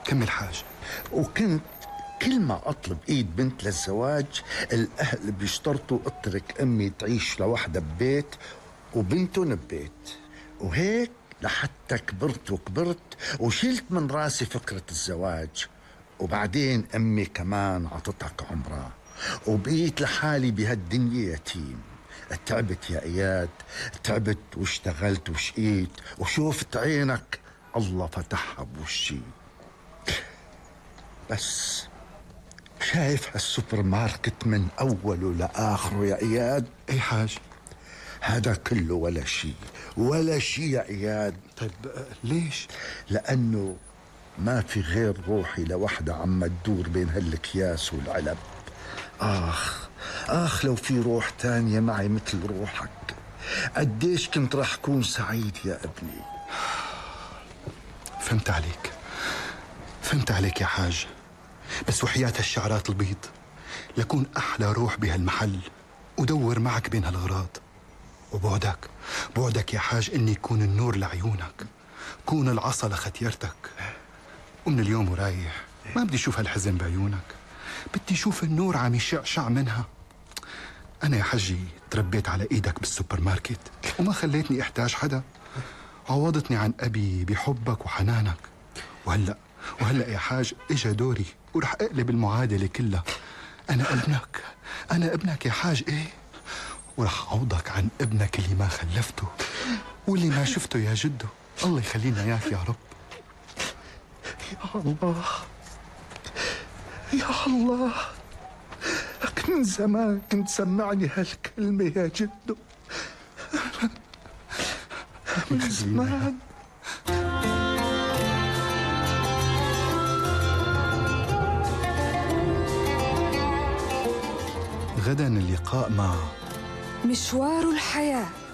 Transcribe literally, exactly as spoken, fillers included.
كمل حاج. وكنت كل ما أطلب إيد بنت للزواج الأهل بيشترطوا اترك أمي تعيش لوحدها ببيت وبنتهم ببيت، وهيك لحتى كبرت وكبرت وشلت من راسي فكرة الزواج. وبعدين أمي كمان عطتك عمرها وبقيت لحالي بهالدنيا يتيم. تعبت يا إياد، تعبت واشتغلت وشقيت وشوفت عينك الله فتحها بوشي. بس شايف هالسوبر ماركت من أوله لآخره يا إياد؟ اي حاج. هذا كله ولا شيء، ولا شيء يا إياد. طيب ليش؟ لأنه ما في غير روحي لوحدة عم تدور بين هالأكياس والعلب. آخ آخ لو في روح تانية معي مثل روحك قديش كنت رح كون سعيد يا ابني. فهمت عليك، فهمت عليك يا حاج. بس وحياة هالشعرات البيض لكون أحلى روح بهالمحل ودور معك بين هالغراض. وبعدك بعدك يا حاج إني يكون النور لعيونك، كون العصا لختيرتك. ومن اليوم ورايح ما بدي أشوف هالحزن بعيونك، بدي أشوف النور عم يشعشع منها. أنا يا حجي تربيت على إيدك بالسوبر ماركت وما خليتني أحتاج حدا، عوضتني عن أبي بحبك وحنانك. وهلأ وهلأ يا حاج إجا دوري ورح أقلب المعادلة كلها. أنا ابنك، أنا ابنك يا حاج، إيه، ورح أعوضك عن ابنك اللي ما خلفته واللي ما شفته يا جدو. الله يخلينا إياك يا رب. يا الله يا الله، لك من زمان كنت سمعني هالكلمة يا جدو، من زمان. غدا اللقاء مع مشوار الحياة.